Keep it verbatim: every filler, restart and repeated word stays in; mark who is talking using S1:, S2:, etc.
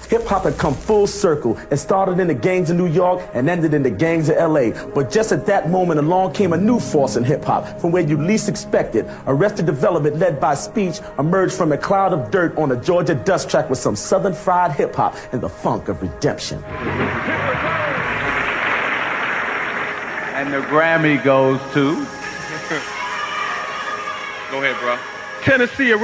S1: Hip-hop had come full circle. It started in the gangs of New York and ended in the gangs of L A. But just at that moment, along came a new force in hip-hop, from where you least expected. Arrested Development, led by Speech, emerged from a cloud of dirt on a Georgia dust track with some southern fried hip-hop and the funk of redemption.
S2: And the Grammy goes to...
S3: Go ahead, bro.
S2: Tennessee